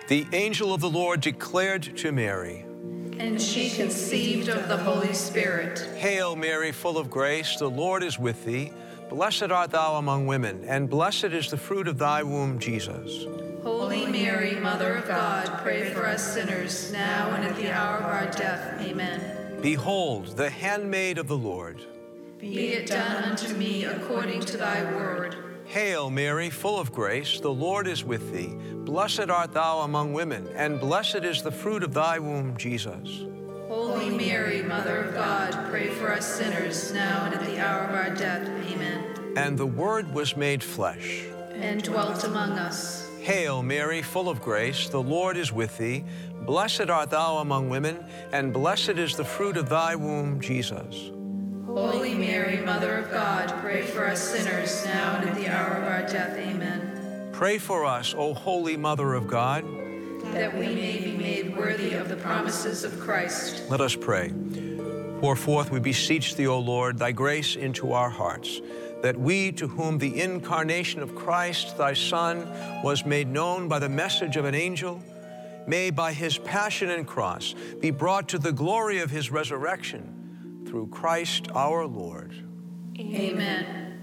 The angel of the Lord declared to Mary, and she conceived of the Holy Spirit. Hail Mary, full of grace, the Lord is with thee. Blessed art thou among women, and blessed is the fruit of thy womb, Jesus. Holy Mary, Mother of God, pray for us sinners, now and at the hour of our death. Amen. Behold, the handmaid of the Lord. Be it done unto me according to thy word. Hail Mary, full of grace, the Lord is with thee. Blessed art thou among women, and blessed is the fruit of thy womb, Jesus. Holy Mary, Mother of God, pray for us sinners, now and at the hour of our death. Amen. And the Word was made flesh, and dwelt among us. Hail Mary, full of grace, the Lord is with thee. Blessed art thou among women, and blessed is the fruit of thy womb, Jesus. Holy Mary, Mother of God, pray for us sinners, now and at the hour of our death. Amen. Pray for us, O Holy Mother of God, that we may be made worthy of the promises of Christ. Let us pray. Pour forth, we beseech thee, O Lord, thy grace into our hearts, that we, to whom the incarnation of Christ, thy Son, was made known by the message of an angel, may by his passion and cross be brought to the glory of his resurrection, through Christ our Lord. Amen.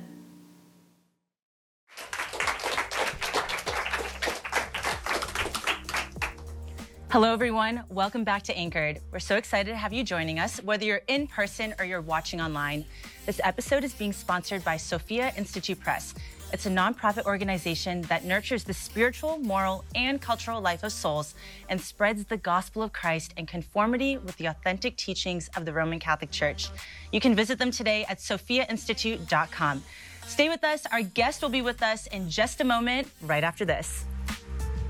Hello, everyone. Welcome back to Anchored. We're so excited to have you joining us, whether you're in person or you're watching online. This episode is being sponsored by Sophia Institute Press. It's a nonprofit organization that nurtures the spiritual, moral, and cultural life of souls and spreads the gospel of Christ in conformity with the authentic teachings of the Roman Catholic Church. You can visit them today at sophiainstitute.com. Stay with us. Our guest will be with us in just a moment, right after this.